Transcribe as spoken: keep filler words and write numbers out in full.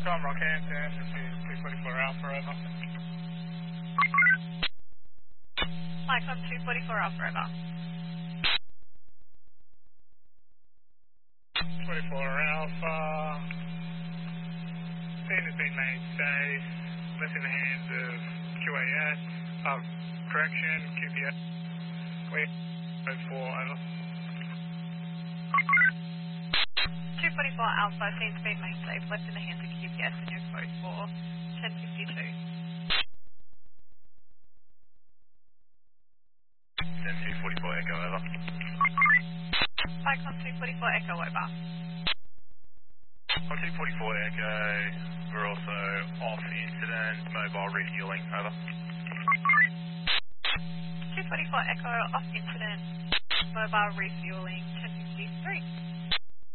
Tom Rockhampton, two forty-four Alpha, over. Mike on two forty-four Alpha, over. twenty-four Alpha. Scene has been made safe. Left in the hands of Q A S. Oh, correction, Q P S. We code four, over. two forty-four Alpha, scene's been made safe, left in the hands of Q P S and your code for ten fifty-two. Then two forty-four Echo, over. Mike on two forty-four Echo, over. On two forty-four Echo, we're also off incident, mobile refueling, over. two forty-four Echo, off incident, mobile refueling, ten fifty-three.